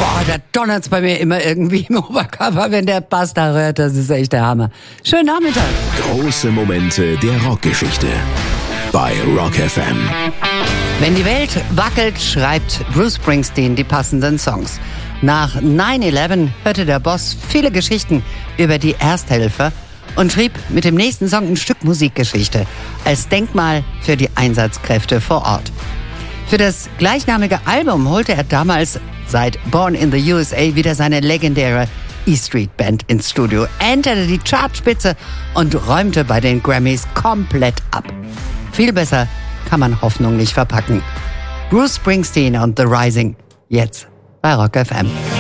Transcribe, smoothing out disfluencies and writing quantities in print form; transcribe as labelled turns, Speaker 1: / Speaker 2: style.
Speaker 1: Boah, da donnert's bei mir immer irgendwie im Oberkörper, wenn der Bass da rührt. Das ist echt der Hammer. Schönen Nachmittag.
Speaker 2: Große Momente der Rockgeschichte bei Rock FM.
Speaker 1: Wenn die Welt wackelt, schreibt Bruce Springsteen die passenden Songs. Nach 9/11 hörte der Boss viele Geschichten über die Ersthelfer und schrieb mit dem nächsten Song ein Stück Musikgeschichte als Denkmal für die Einsatzkräfte vor Ort. Für das gleichnamige Album holte er damals seit Born in the USA wieder seine legendäre E Street Band ins Studio, enterte die Chartspitze und räumte bei den Grammys komplett ab. Viel besser kann man Hoffnung nicht verpacken. Bruce Springsteen und The Rising, jetzt bei Rock FM.